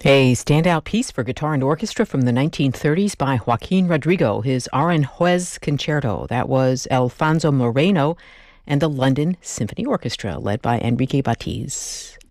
A standout piece for guitar and orchestra from the 1930s by Joaquin Rodrigo, his Aranjuez Concerto. That was Alfonso Moreno and the London Symphony Orchestra, led by Enrique Batiz.